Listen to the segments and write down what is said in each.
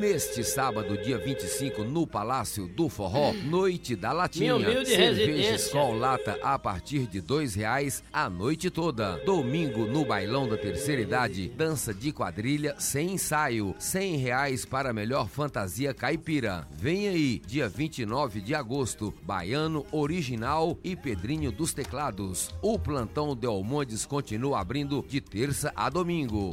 Neste sábado, dia 25, no Palácio do Forró, Noite da Latinha. Minha humilde Cerveja residência. Skol Lata a partir de R$2 a noite toda. Domingo, no Bailão da Terceira Idade, dança de quadrilha sem ensaio. R$100 para a melhor fantasia caipira. Vem aí, dia 29 de agosto, Baiano Original e Pedrinho dos Teclados. O plantão Delmondes continua abrindo de terça a domingo.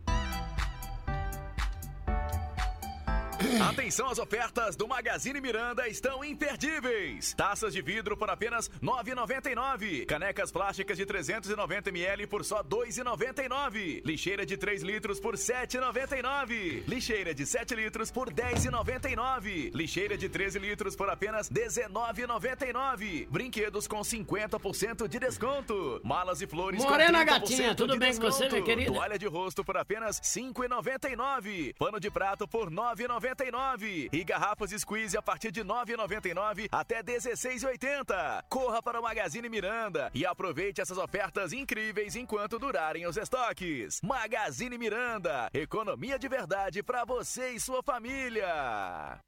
Atenção, as ofertas do Magazine Miranda estão imperdíveis. Taças de vidro por apenas R$ 9,99. Canecas plásticas de 390 ml por só R$ 2,99. Lixeira de 3 litros por R$ 7,99. Lixeira de 7 litros por R$ 10,99. Lixeira de 13 litros por apenas R$ 19,99. Brinquedos com 50% de desconto. Malas e flores Morena com 30% gatinha, tudo de bem com desconto. você, minha querida? Toalha de rosto por apenas R$ 5,99. Pano de prato por R$ 9,99. E garrafas Squeeze a partir de R$ 9,99 até R$ 16,80. Corra para o Magazine Miranda e aproveite essas ofertas incríveis enquanto durarem os estoques. Magazine Miranda, economia de verdade para você e sua família.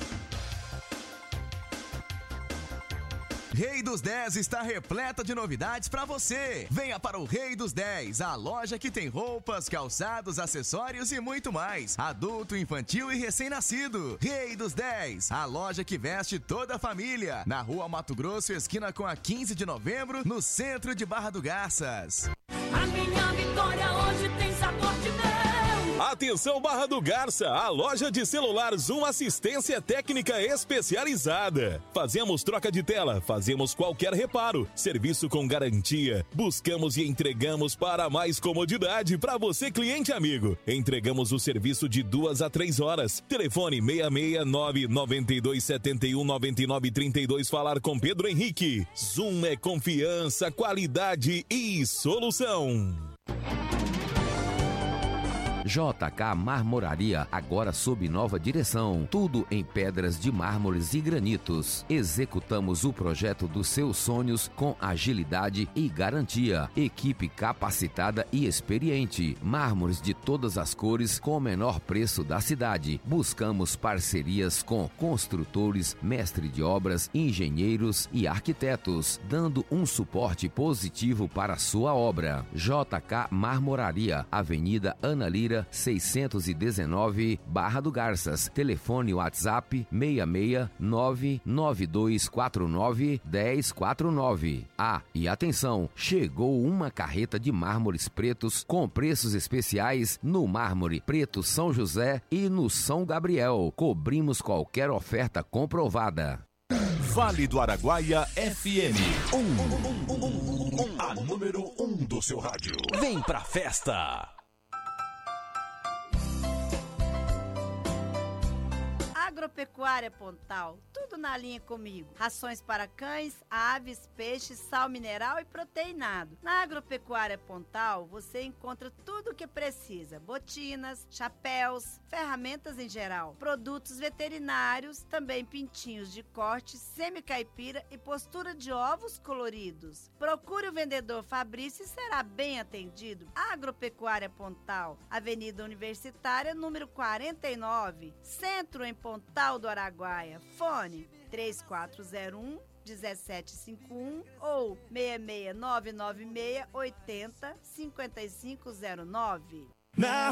Rei dos 10 está repleta de novidades para você. Venha para o Rei dos 10, a loja que tem roupas, calçados, acessórios e muito mais. Adulto, infantil e recém-nascido. Rei dos 10, a loja que veste toda a família. Na Rua Mato Grosso, esquina com a 15 de novembro, no centro de Barra do Garças. A minha vitória hoje tem sabor de mel. Atenção Barra do Garça, a loja de celular Zoom Assistência Técnica Especializada. Fazemos troca de tela, fazemos qualquer reparo, serviço com garantia. Buscamos e entregamos para mais comodidade para você cliente amigo. Entregamos o serviço de 2 a 3 horas. Telefone 669-9271-9932, falar com Pedro Henrique. Zoom é confiança, qualidade e solução. JK Marmoraria, agora sob nova direção. Tudo em pedras de mármores e granitos. Executamos o projeto dos seus sonhos com agilidade e garantia. Equipe capacitada e experiente. Mármores de todas as cores com o menor preço da cidade. Buscamos parcerias com construtores, mestre de obras, engenheiros e arquitetos, dando um suporte positivo para a sua obra. JK Marmoraria, Avenida Ana Lira, 619, Barra do Garças. Telefone WhatsApp 66992491049. Ah, e atenção, chegou uma carreta de mármores pretos com preços especiais no mármore preto São José e no São Gabriel. Cobrimos qualquer oferta comprovada. Vale do Araguaia FM. A número 1 do seu rádio. Vem pra festa. Agropecuária Pontal, tudo na linha comigo. Rações para cães, aves, peixes, sal mineral e proteinado. Na Agropecuária Pontal, você encontra tudo o que precisa. Botinas, chapéus, ferramentas em geral, produtos veterinários, também pintinhos de corte, semi-caipira e postura de ovos coloridos. Procure o vendedor Fabrício e será bem atendido. Agropecuária Pontal, Avenida Universitária, número 49, Centro em Pontal do Araguaia. Fone 3401-1751 ou 6699680-5509.